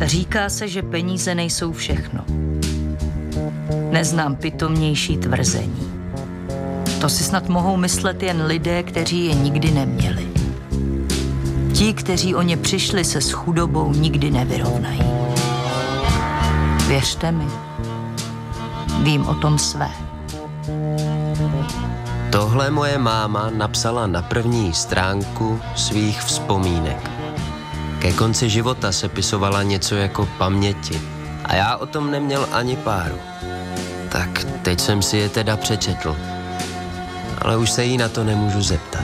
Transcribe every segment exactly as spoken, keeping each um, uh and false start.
Říká se, že peníze nejsou všechno. Neznám pitomnější tvrzení. To si snad mohou myslet jen lidé, kteří je nikdy neměli. Ti, kteří o ně přišli, se s chudobou nikdy nevyrovnají. Věřte mi, vím o tom své. Tohle moje máma napsala na první stránku svých vzpomínek. Ke konci života sepisovala něco jako paměti a já o tom neměl ani páru. Tak teď jsem si je teda přečetl, ale už se jí na to nemůžu zeptat.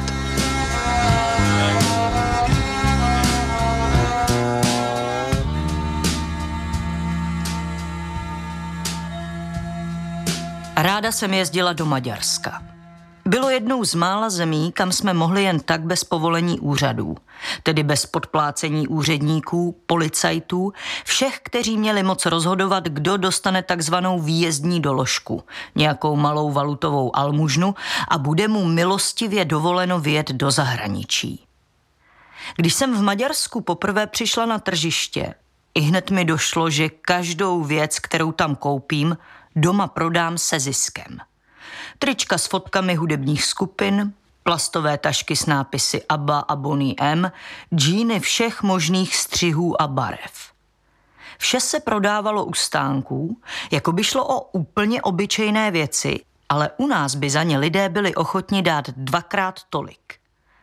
Ráda jsem jezdila do Maďarska. Bylo jednou z mála zemí, kam jsme mohli jen tak bez povolení úřadů, tedy bez podplácení úředníků, policajtů, všech, kteří měli moc rozhodovat, kdo dostane takzvanou výjezdní doložku, nějakou malou valutovou almužnu a bude mu milostivě dovoleno vyjet do zahraničí. Když jsem v Maďarsku poprvé přišla na tržiště, ihned mi došlo, že každou věc, kterou tam koupím, doma prodám se ziskem. Trička s fotkami hudebních skupin, plastové tašky s nápisy ABBA a Boney M, džíny všech možných střihů a barev. Vše se prodávalo u stánků, jako by šlo o úplně obyčejné věci, ale u nás by za ně lidé byli ochotni dát dvakrát tolik.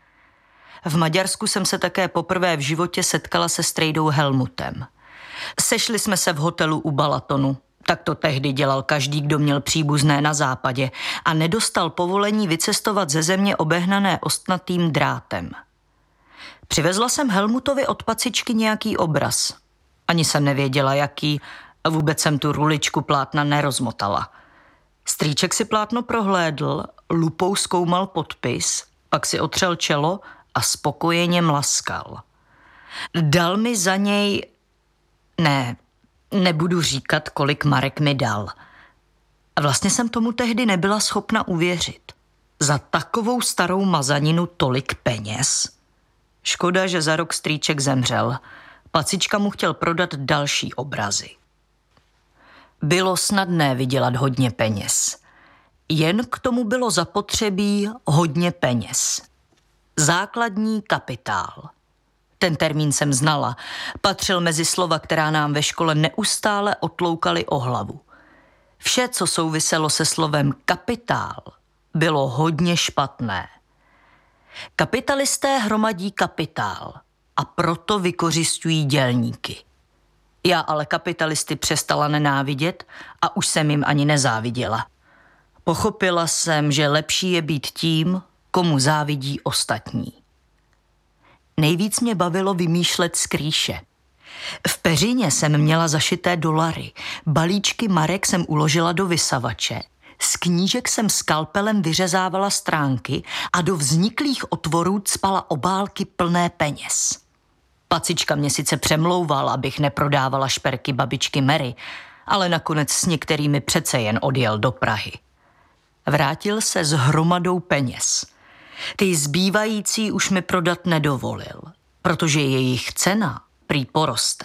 V Maďarsku jsem se také poprvé v životě setkala se strejdou Helmutem. Sešli jsme se v hotelu u Balatonu. Tak to tehdy dělal každý, kdo měl příbuzné na západě a nedostal povolení vycestovat ze země obehnané ostnatým drátem. Přivezla jsem Helmutovi od pacičky nějaký obraz. Ani jsem nevěděla, jaký, a vůbec jsem tu ruličku plátna nerozmotala. Strýček si plátno prohlédl, lupou zkoumal podpis, pak si otřel čelo a spokojeně mlaskal. Dal mi za něj... Ne... Nebudu říkat, kolik marek mi dal. Vlastně jsem tomu tehdy nebyla schopna uvěřit. Za takovou starou mazaninu tolik peněz? Škoda, že za rok strýček zemřel. Pacička mu chtěl prodat další obrazy. Bylo snadné vydělat hodně peněz. Jen k tomu bylo zapotřebí hodně peněz. Základní kapitál. Ten termín jsem znala. Patřil mezi slova, která nám ve škole neustále otloukaly o hlavu. Vše, co souviselo se slovem kapitál, bylo hodně špatné. Kapitalisté hromadí kapitál a proto vykořisťují dělníky. Já ale kapitalisty přestala nenávidět a už jsem jim ani nezáviděla. Pochopila jsem, že lepší je být tím, komu závidí ostatní. Nejvíc mě bavilo vymýšlet skrýše. V peřině jsem měla zašité dolary, balíčky marek jsem uložila do vysavače, z knížek jsem skalpelem vyřezávala stránky a do vzniklých otvorů cpala obálky plné peněz. Pacička mě sice přemlouval, abych neprodávala šperky babičky Mary, ale nakonec s některými přece jen odjel do Prahy. Vrátil se s hromadou peněz. Ty zbývající už mi prodat nedovolil, protože jejich cena prý poroste.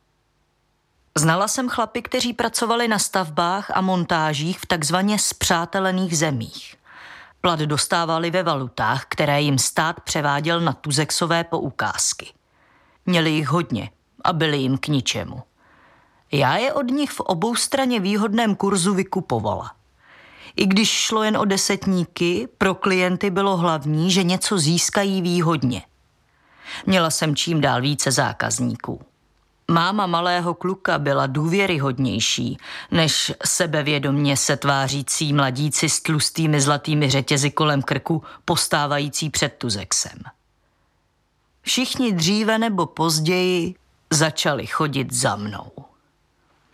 Znala jsem chlapy, kteří pracovali na stavbách a montážích v takzvaně spřátelených zemích. Plat dostávali ve valutách, které jim stát převáděl na tuzexové poukázky. Měli jich hodně a byli jim k ničemu. Já je od nich v oboustranně výhodném kurzu vykupovala. I když šlo jen o desetníky, pro klienty bylo hlavní, že něco získají výhodně. Měla jsem čím dál více zákazníků. Máma malého kluka byla důvěryhodnější, než sebevědomně se tvářící mladíci s tlustými zlatými řetězy kolem krku postávající před tuzexem. Všichni dříve nebo později začali chodit za mnou.